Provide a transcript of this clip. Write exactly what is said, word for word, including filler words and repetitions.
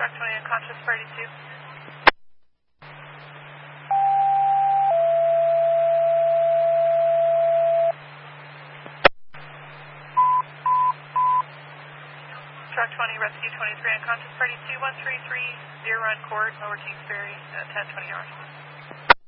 Truck twenty unconscious, thirty-two. Truck twenty, rescue twenty-three unconscious, thirty-two, one three three, zero run court, Lower Kingsbury, at ten twenty hours.